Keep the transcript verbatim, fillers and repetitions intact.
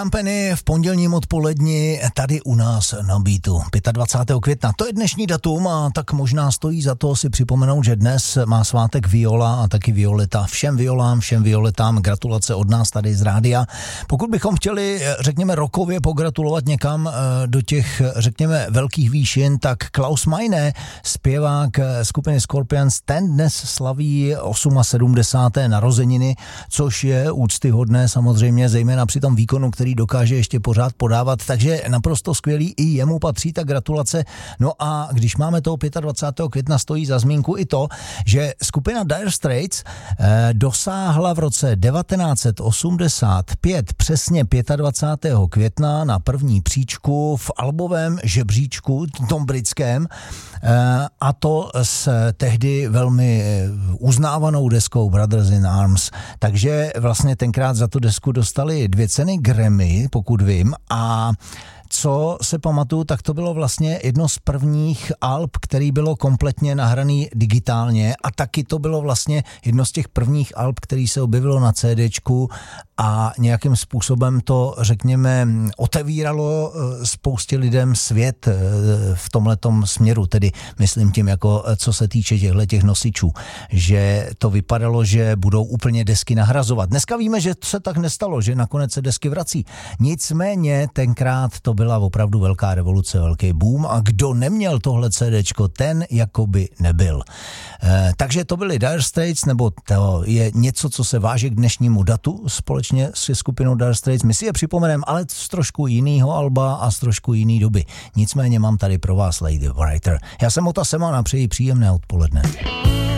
Company v pondělním odpoledni tady u nás na Beatu. dvacátého pátého května, to je dnešní datum a tak možná stojí za to si připomenout, že dnes má svátek Viola a taky Violeta. Všem Violám, všem Violetám gratulace od nás tady z rádia. Pokud bychom chtěli, řekněme, rokově pogratulovat někam do těch, řekněme, velkých výšin, tak Klaus Meine, zpěvák skupiny Scorpions, ten dnes slaví sedmdesáté osmé narozeniny, což je úctyhodné samozřejmě, zejména při tom výkonu, který dokáže ještě pořád podávat, takže naprosto skvělý, i jemu patří ta gratulace. No a když máme toho dvacátého pátého května, stojí za zmínku i to, že skupina Dire Straits eh, dosáhla v roce devatenáct set osmdesát pět přesně dvacátého pátého května na první příčku v albovém žebříčku, tom britském, eh, a to s tehdy velmi uznávanou deskou Brothers in Arms. Takže vlastně tenkrát za tu desku dostali dvě ceny Grammy, pokud vím, a co se pamatuju, tak to bylo vlastně jedno z prvních alb, který bylo kompletně nahraný digitálně, a taky to bylo vlastně jedno z těch prvních alb, který se objevilo na CDčku a nějakým způsobem to, řekněme, otevíralo spoustě lidem svět v tomhletom směru, tedy myslím tím, jako co se týče těchto těch nosičů, že to vypadalo, že budou úplně desky nahrazovat. Dneska víme, že se tak nestalo, že nakonec se desky vrací. Nicméně tenkrát to byla opravdu velká revoluce, velký boom, a kdo neměl tohle CDčko, ten jakoby nebyl. E, takže to byly Dire Straits, nebo to je něco, co se váže k dnešnímu datu společně se skupinou Dire Straits. My si je připomeneme, ale z trošku jinýho alba a z trošku jiný doby. Nicméně mám tady pro vás Lady Writer. Já jsem Ota Sema, napřeji příjemné odpoledne.